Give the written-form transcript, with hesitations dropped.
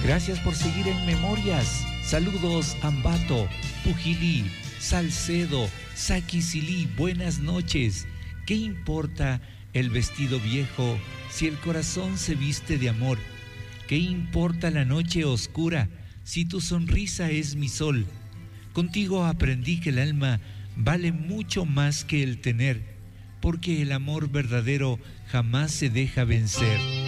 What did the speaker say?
Gracias por seguir en Memorias. Saludos Ambato, Pujilí, Salcedo, Saquisilí, buenas noches. ¿Qué importa el vestido viejo si el corazón se viste de amor? ¿Qué importa la noche oscura si tu sonrisa es mi sol? Contigo aprendí que el alma vale mucho más que el tener, porque el amor verdadero jamás se deja vencer.